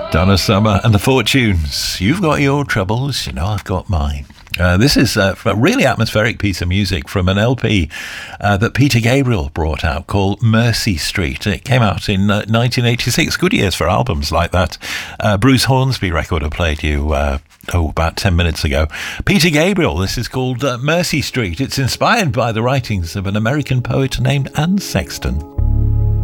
Donna Summer and the Fortunes. You've got your troubles, you know I've got mine. This is a really atmospheric piece of music from an LP that Peter Gabriel brought out called Mercy Street. It came out in 1986. Good years for albums like that. Bruce Hornsby record I played you about 10 minutes ago. Peter Gabriel, this is called Mercy Street. It's inspired by the writings of an American poet named Anne Sexton.